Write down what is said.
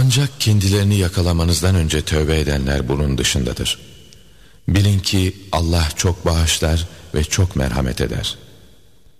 Ancak kendilerini yakalamanızdan önce tövbe edenler bunun dışındadır. Bilin ki Allah çok bağışlar ve çok merhamet eder.